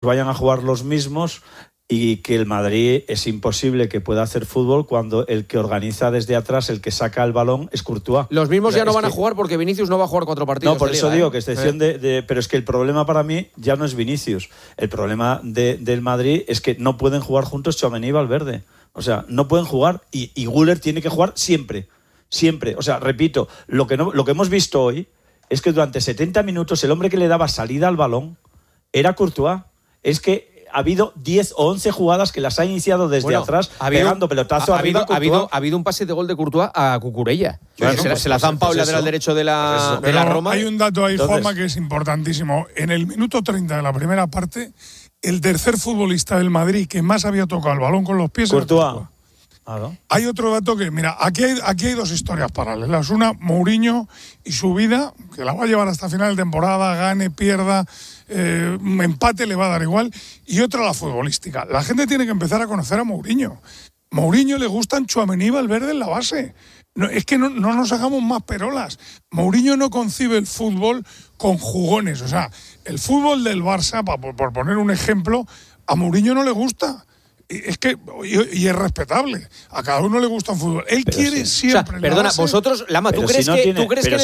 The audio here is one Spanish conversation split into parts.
vayan a jugar los mismos y que el Madrid es imposible que pueda hacer fútbol cuando el que organiza desde atrás, el que saca el balón, es Courtois. Los mismos ya no van a jugar porque Vinicius no va a jugar 4 partidos. No, por eso digo que excepción pero es que el problema para mí ya no es Vinicius. El problema del Madrid es que no pueden jugar juntos Tchouaméni y Valverde. O sea, no pueden jugar y Güler tiene que jugar siempre. Siempre. O sea, repito, lo que hemos visto hoy es que durante 70 minutos el hombre que le daba salida al balón era Courtois. Es que ha habido 10 o 11 jugadas que las ha iniciado desde atrás, pegando pelotazo arriba. Ha habido un pase de gol de Courtois a Cucurella. Se la zampa el lateral derecho de la Roma. Hay un dato ahí, Juanma, que es importantísimo. En el minuto 30 de la primera parte, el tercer futbolista del Madrid que más había tocado el balón con los pies era Courtois. Hay otro dato que, mira, aquí hay 2 historias paralelas. Una, Mourinho y su vida, que la va a llevar hasta final de temporada, gane, pierda, empate, le va a dar igual. Y otra, la futbolística. La gente tiene que empezar a conocer a Mourinho. Mourinho le gustan Tchouaméni y Valverde en la base. No, es que no nos hagamos más perolas. Mourinho no concibe el fútbol con jugones. O sea, el fútbol del Barça, por poner un ejemplo, a Mourinho no le gusta. Es que, y es respetable, a cada uno le gusta un fútbol. Él quiere siempre. O sea, perdona, vosotros, Lama, ¿tú crees que en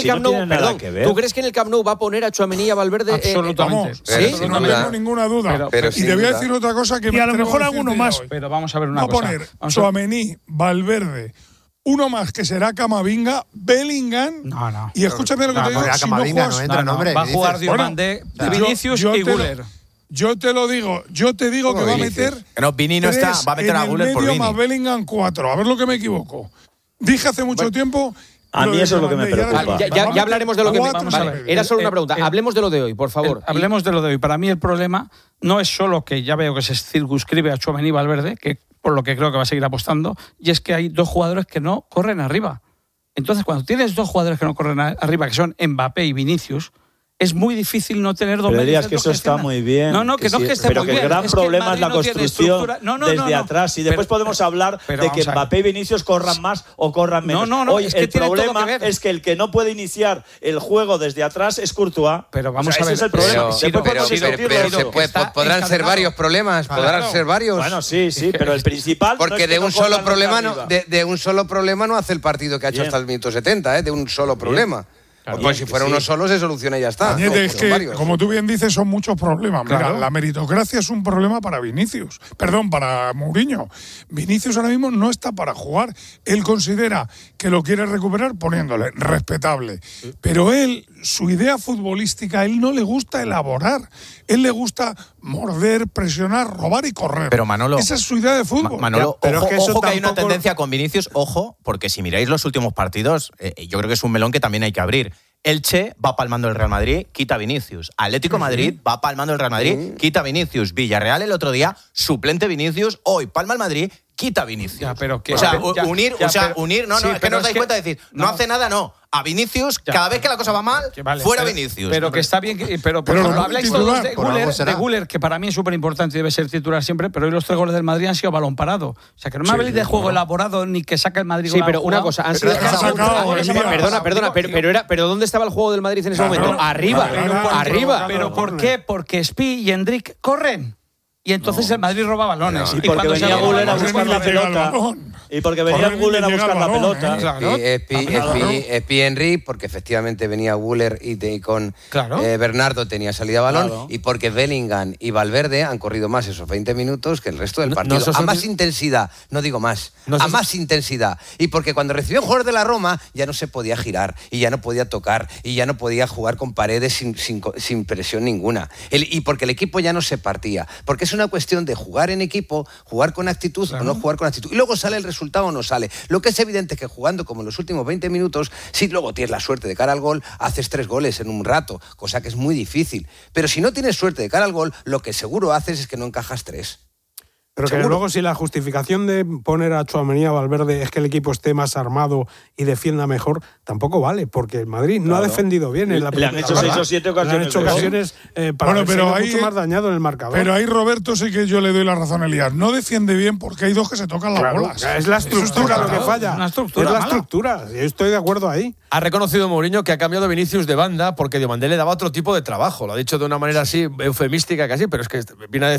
el Camp Nou va a poner a Tchouaméni y a Valverde? Absolutamente. ¿Sí? No tengo ninguna duda. Y te voy a decir otra cosa que y a lo mejor alguno más. Pero vamos a ver una cosa. Va a poner Tchouaméni, Valverde, uno más que será Camavinga, Bellingham. No. Y escúchame lo que te digo. Camavinga no entra, hombre. Va a jugar Diomandé, Vinicius y Güler. Yo te digo que va a meter. No, Vini no está, va a meter a Güler por Vini. Más Bellingham 4. A ver lo que me equivoco. Dije hace mucho tiempo. A mí eso es lo que me preocupa. Ya hablaremos de lo que vamos a ver. Era solo una pregunta. Hablemos de lo de hoy, por favor. Hablemos de lo de hoy. Para mí el problema no es solo que ya veo que se circunscribe a Tchouaméni y Valverde, que por lo que creo que va a seguir apostando, y es que hay 2 jugadores que no corren arriba. Entonces, cuando tienes 2 jugadores que no corren arriba, que son Mbappé y Vinicius, es muy difícil no tener dos medios. Pero dirías que eso está muy bien. Que no esté pero muy bien. Pero que el gran problema es la construcción desde atrás. Y después podemos hablar de que Mbappé y Vinicius corran más o corran menos. Hoy el problema es que el que no puede iniciar el juego desde atrás es Courtois. Pero vamos a ver. Ese es el problema. Podrán ser varios problemas. Podrán ser varios. Bueno, sí, pero el principal. Porque de un solo problema no hace el partido que ha hecho hasta el minuto 70, de un solo problema. Pues si fuera uno solo se soluciona y ya está. Es que, como tú bien dices, son muchos problemas. Mira, la meritocracia es un problema para para Mourinho. Vinicius ahora mismo no está para jugar. Él considera que lo quiere recuperar poniéndole respetable. Pero su idea futbolística, él no le gusta elaborar. Él le gusta morder, presionar, robar y correr. Pero Manolo, esa es su idea de fútbol. Manolo, ojo que hay una tendencia con Vinicius, porque si miráis los últimos partidos, yo creo que es un melón que también hay que abrir. Elche va palmando el Real Madrid, quita Vinicius. Atlético Madrid va palmando el Real Madrid, quita Vinicius. Villarreal el otro día, suplente Vinicius. Hoy palma el Madrid, quita Vinicius. Unir, es que no os dais cuenta de decir, no hace nada, no. A Vinicius, cada vez que la cosa va mal, fuera Vinicius. Pero que está bien, pero habláis todos de Güler, que para mí es súper importante y debe ser titular siempre, pero hoy los 3 goles del Madrid han sido balón parado. O sea, que no me habléis de juego elaborado ni que saca el Madrid. Sí, pero una cosa, han sido perdona, pero ¿dónde estaba el juego del Madrid en ese momento? Arriba. ¿Pero por qué? Porque Spi y Endrick corren. Y entonces el Madrid roba balones. Y porque venía Güler a buscar la pelota. Y porque venía Güler a buscar la pelota. Spi Henry, porque efectivamente venía Güler y con Bernardo tenía salida a balón. Y porque Bellingham y Valverde han corrido más esos 20 minutos que el resto del partido. A más intensidad, no digo más. A más intensidad. Y porque cuando recibió un jugador de la Roma ya no se podía girar. Y ya no podía tocar. Y ya no podía jugar con paredes sin presión ninguna. Y porque el equipo ya no se partía. Porque es una cuestión de jugar en equipo, jugar con actitud o no jugar con actitud. Y luego sale el resultado o no sale. Lo que es evidente es que jugando como en los últimos 20 minutos, si luego tienes la suerte de cara al gol, haces 3 goles en un rato, cosa que es muy difícil. Pero si no tienes suerte de cara al gol, lo que seguro haces es que no encajas 3. Pero que luego si la justificación de poner a Tchouaméni a Valverde es que el equipo esté más armado y defienda mejor, tampoco vale, porque el Madrid no ha defendido bien en la primera parte. Le han hecho 6 o 7 ocasiones. Le han hecho ocasiones para pero ahí, mucho más dañado en el marcador. Pero ahí, Roberto, sí que yo le doy la razón a Elías. No defiende bien porque hay dos que se tocan las bolas. Es la estructura lo que falla. Es la estructura. Yo estoy de acuerdo ahí. Ha reconocido Mourinho que ha cambiado Vinicius de banda porque Diomandé le daba otro tipo de trabajo. Lo ha dicho de una manera así eufemística casi, pero es que viene a